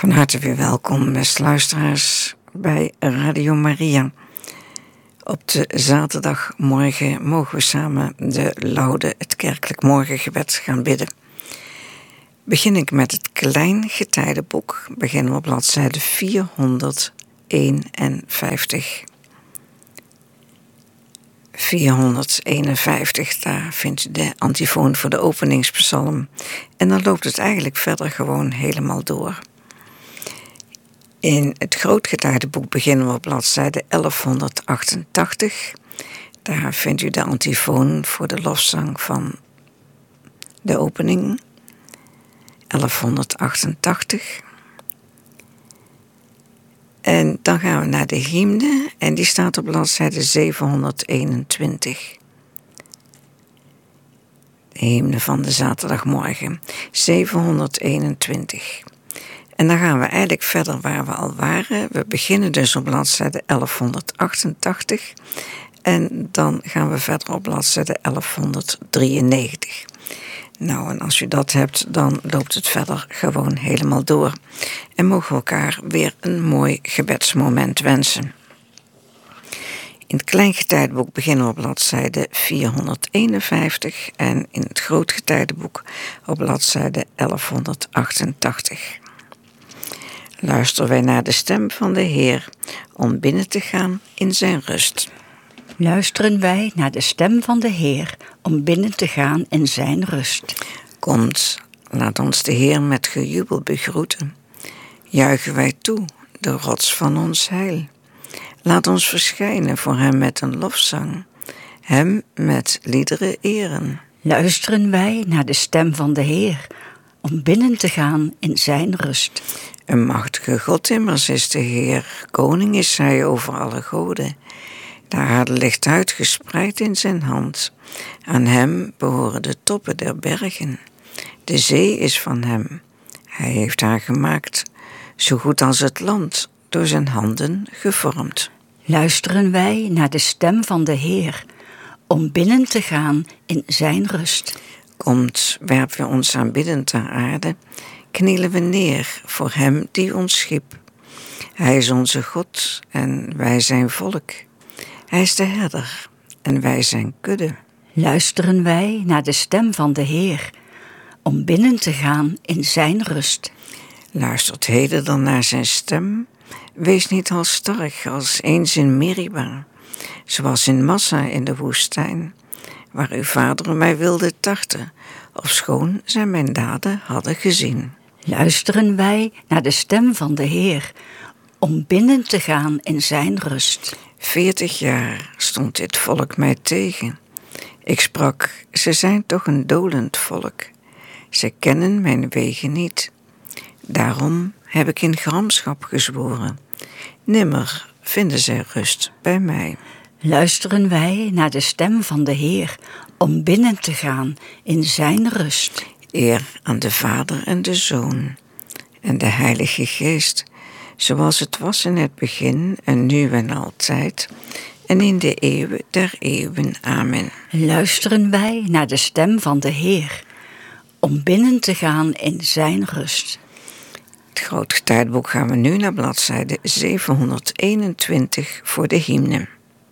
Van harte weer welkom, beste luisteraars, bij Radio Maria. Op de zaterdagmorgen mogen we samen de Laude, het kerkelijk morgengebed, gaan bidden. Begin ik met het klein getijdenboek, beginnen we op bladzijde 451. 451, daar vindt u de antifoon voor de openingspsalm. En dan loopt het eigenlijk verder gewoon helemaal door. In het grootgetijdenboek beginnen we op bladzijde 1188. Daar vindt u de antifoon voor de lofzang van de opening. 1188. En dan gaan we naar de hymne en die staat op bladzijde 721. De hymne van de zaterdagmorgen, 721. En dan gaan we eigenlijk verder waar we al waren. We beginnen dus op bladzijde 1188 en dan gaan we verder op bladzijde 1193. Nou, en als u dat hebt, dan loopt het verder gewoon helemaal door. En mogen we elkaar weer een mooi gebedsmoment wensen. In het kleingetijdenboek beginnen we op bladzijde 451 en in het grootgetijdenboek op bladzijde 1188. Luisteren wij naar de stem van de Heer om binnen te gaan in zijn rust. Luisteren wij naar de stem van de Heer om binnen te gaan in zijn rust. Komt, laat ons de Heer met gejubel begroeten. Juichen wij toe, de rots van ons heil. Laat ons verschijnen voor hem met een lofzang, hem met liederen eren. Luisteren wij naar de stem van de Heer om binnen te gaan in zijn rust. Een machtige God immers is de Heer, koning is hij over alle goden. De aarde ligt uitgespreid in zijn hand. Aan hem behoren de toppen der bergen. De zee is van hem. Hij heeft haar gemaakt, zo goed als het land, door zijn handen gevormd. Luisteren wij naar de stem van de Heer om binnen te gaan in zijn rust. Komt, werpen we ons aanbiddend ter aarde, knielen we neer voor hem die ons schiep. Hij is onze God en wij zijn volk. Hij is de herder en wij zijn kudde. Luisteren wij naar de stem van de Heer om binnen te gaan in zijn rust. Luistert heden dan naar zijn stem. Wees niet halsstarrig als eens in Meriba, zoals in Massa in de woestijn, waar uw vader mij wilde tarten, ofschoon zij mijn daden hadden gezien. Luisteren wij naar de stem van de Heer om binnen te gaan in zijn rust. 40 jaar stond dit volk mij tegen. Ik sprak, ze zijn toch een dolend volk. Ze kennen mijn wegen niet. Daarom heb ik in gramschap gezworen. Nimmer vinden zij rust bij mij. Luisteren wij naar de stem van de Heer om binnen te gaan in zijn rust. Eer aan de Vader en de Zoon en de Heilige Geest, zoals het was in het begin en nu en altijd en in de eeuwen der eeuwen. Amen. Luisteren wij naar de stem van de Heer om binnen te gaan in zijn rust. Het grootgetijdenboek gaan we nu naar bladzijde 721 voor de hymne.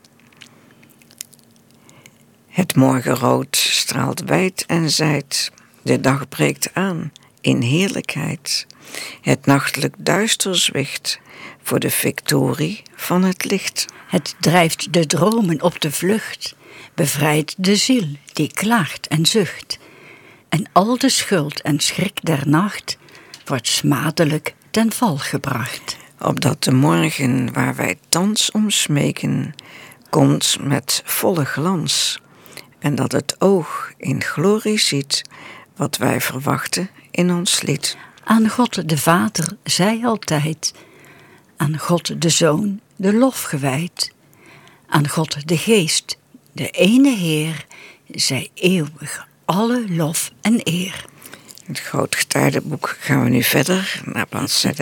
Het morgenrood straalt wijd en zijd, de dag breekt aan in heerlijkheid. Het nachtelijk duister zwicht voor de victorie van het licht. Het drijft de dromen op de vlucht, bevrijdt de ziel die klaagt en zucht. En al de schuld en schrik der nacht wordt smadelijk ten val gebracht. Opdat de morgen waar wij thans om smeken, komt met volle glans. En dat het oog in glorie ziet wat wij verwachten in ons lied. Aan God de Vader zij altijd, aan God de Zoon de lof gewijd. Aan God de Geest, de ene Heer, zij eeuwig alle lof en eer. In het grootgetijdenboek gaan we nu verder naar bladzijde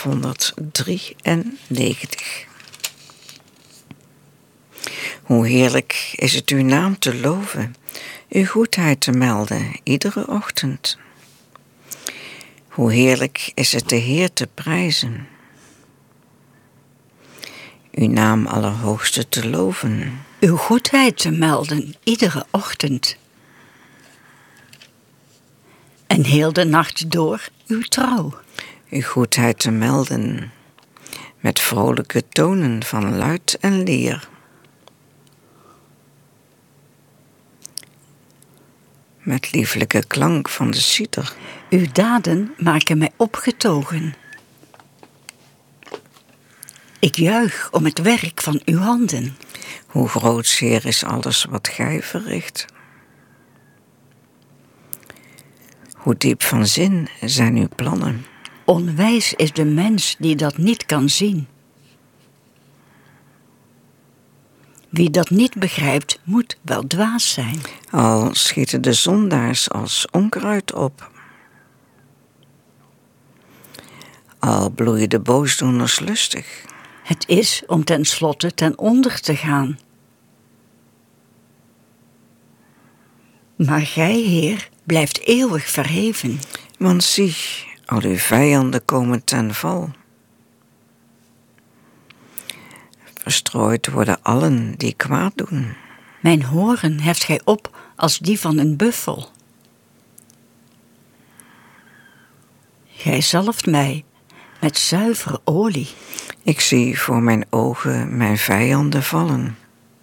1193. Hoe heerlijk is het uw naam te loven, uw goedheid te melden iedere ochtend. Hoe heerlijk is het de Heer te prijzen, uw naam Allerhoogste te loven, uw goedheid te melden iedere ochtend. En heel de nacht door uw trouw. uw goedheid te melden, met vrolijke tonen van luid en lier. Met lieflijke klank van de citer. Uw daden maken mij opgetogen. Ik juich om het werk van uw handen. Hoe groots, Heer, is alles wat gij verricht. Hoe diep van zin zijn uw plannen. Onwijs is de mens die dat niet kan zien. Wie dat niet begrijpt, moet wel dwaas zijn. Al schieten de zondaars als onkruid op. Al bloeien de boosdoeners lustig. Het is om tenslotte ten onder te gaan. Maar gij, Heer, blijft eeuwig verheven. Want zie, al uw vijanden komen ten val. Verstrooid worden allen die kwaad doen. Mijn horen heft gij op als die van een buffel. Gij zalft mij met zuivere olie. Ik zie voor mijn ogen mijn vijanden vallen.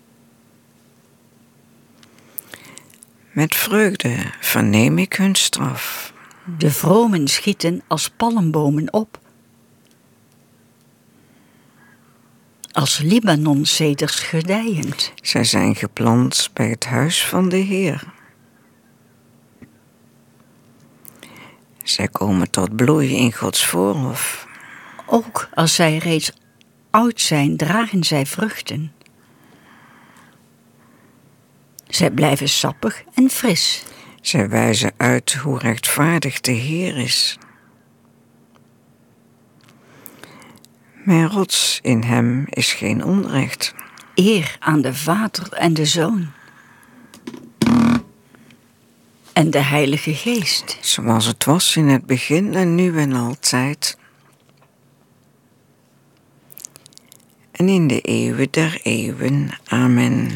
Met vreugde verneem ik hun straf. De vromen schieten als palmbomen op. Als Libanon-ceders gedijend. Zij zijn geplant bij het huis van de Heer. Zij komen tot bloei in Gods voorhof. Ook als zij reeds oud zijn, dragen zij vruchten. Zij blijven sappig en fris. Zij wijzen uit hoe rechtvaardig de Heer is. Mijn rots in hem is geen onrecht. Eer aan de Vader en de Zoon. En de Heilige Geest. Zoals het was in het begin en nu en altijd. En in de eeuwen der eeuwen. Amen.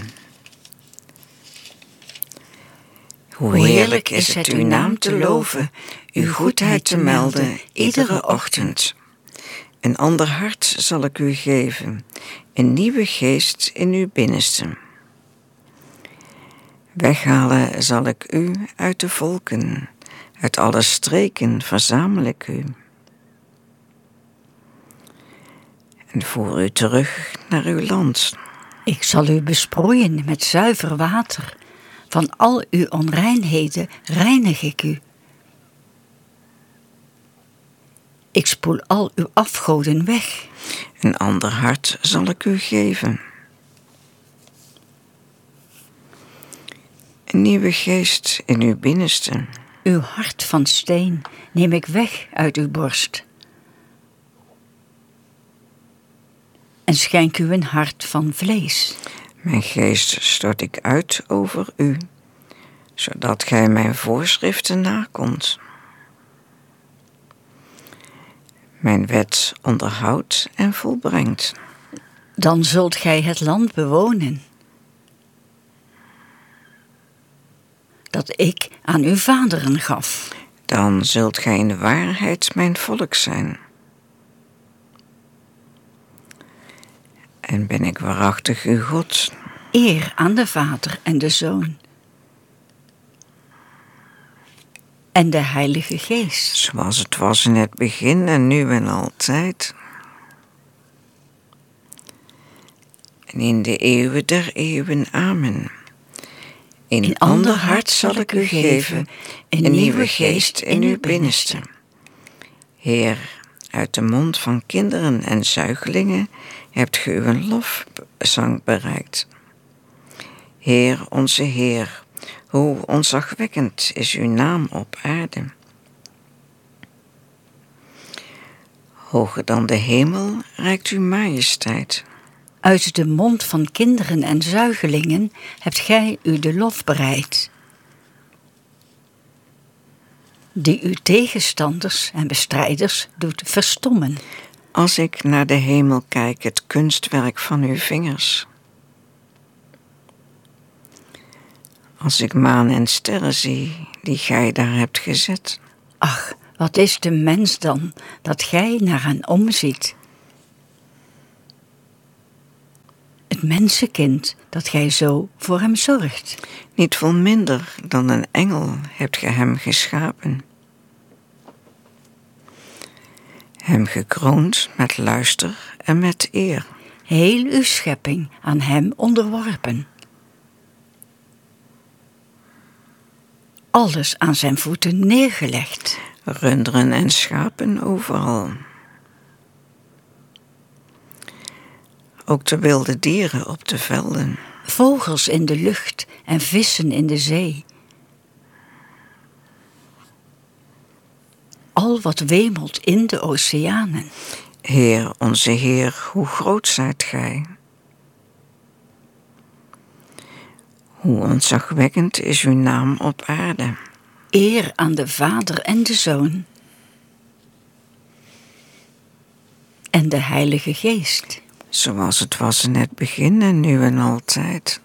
Hoe heerlijk is het uw naam te loven, uw goedheid te melden, iedere ochtend. Een ander hart zal ik u geven, een nieuwe geest in uw binnenste. Weghalen zal ik u uit de volken, uit alle streken verzamel ik u. En voer u terug naar uw land. Ik zal u besproeien met zuiver water. Van al uw onreinheden reinig ik u. Ik spoel al uw afgoden weg. Een ander hart zal ik u geven. Een nieuwe geest in uw binnenste. Uw hart van steen neem ik weg uit uw borst. En schenk u een hart van vlees. Mijn geest stort ik uit over u, zodat gij mijn voorschriften nakomt. Mijn wet onderhoudt en volbrengt. Dan zult gij het land bewonen, dat ik aan uw vaderen gaf. Dan zult gij in waarheid mijn volk zijn. En ben ik waarachtig uw God. Eer aan de Vader en de Zoon. En de Heilige Geest. Zoals het was in het begin en nu en altijd. En in de eeuwen der eeuwen. Amen. Een ander hart zal ik u geven, een nieuwe geest in uw binnenste. Heer, uit de mond van kinderen en zuigelingen hebt ge uw lofzang bereikt. Heer, onze Heer, hoe ontzagwekkend is uw naam op aarde. Hoger dan de hemel reikt uw majesteit. Uit de mond van kinderen en zuigelingen hebt gij u de lof bereid. die uw tegenstanders en bestrijders doet verstommen. Als ik naar de hemel kijk, het kunstwerk van uw vingers. Als ik maan en sterren zie, die gij daar hebt gezet. Ach, wat is de mens dan, dat gij naar hen omziet? Het mensenkind, dat gij zo voor hem zorgt. Niet veel minder dan een engel hebt ge hem geschapen. Hem gekroond met luister en met eer. Heel uw schepping aan hem onderworpen. Alles aan zijn voeten neergelegd. Runderen en schapen overal. Ook de wilde dieren op de velden. Vogels in de lucht en vissen in de zee. Al wat wemelt in de oceanen. Heer, onze Heer, hoe groot zijt gij? Hoe ontzagwekkend is uw naam op aarde. Eer aan de Vader en de Zoon. En de Heilige Geest. Zoals het was in het begin en nu en altijd.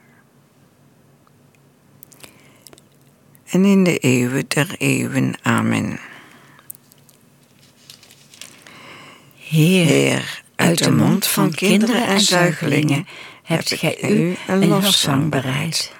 En in de eeuwen der eeuwen. Amen. Heer, uit de mond van kinderen en zuigelingen hebt gij u een lofzang bereid.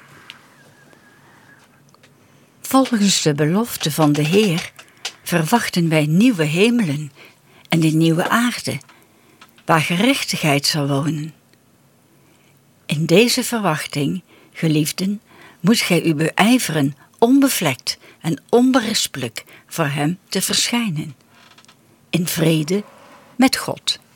Volgens de belofte van de Heer verwachten wij nieuwe hemelen en een nieuwe aarde, waar gerechtigheid zal wonen. In deze verwachting, geliefden, moet gij u beijveren onbevlekt en onberispelijk voor hem te verschijnen. In vrede met God.